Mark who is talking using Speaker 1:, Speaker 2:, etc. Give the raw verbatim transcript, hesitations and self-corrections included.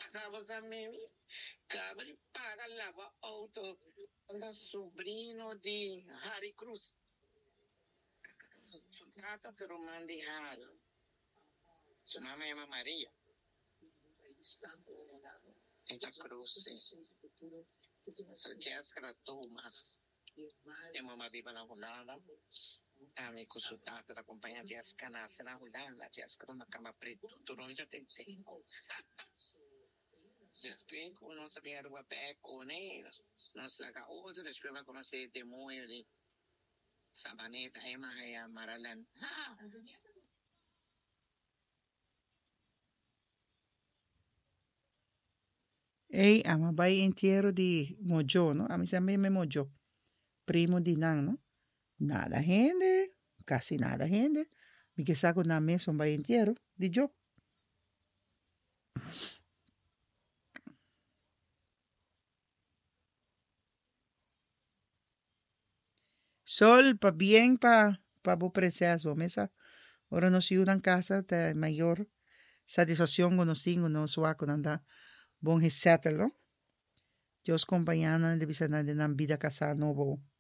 Speaker 1: Tapos a mí, cabri para lavar auto. El sobrino de Harry Cruz. Su tata te lo mandi Harry. Su mamá se llama María. Esta Cruz, so Jessica Thomas. De mamá viva na Holanda. A mi consultata da companhia Jessica nasce na Holanda. Jessica numa cama preta, tudo onde eu tentei. Después, uno sabía algo con él. No se la otra, después va a conocer el demonio de Sabaneta, Emma y Maralan.
Speaker 2: Ei, ama vai entierro de Mojo, ¿no? A mí también me Mojo. Primo de Nan, ¿no? Nada gente, casi nada gente. Mi que saco na mesa vai entierro de yo. Sol, pa bien, pa, pa bo preciazo, mesa. Ora no si una casa, te mayor satisfacción con los cinco, no suaco, nanda. Bon settle, ¿no? Dios compañana de visana de nan vida casa novo.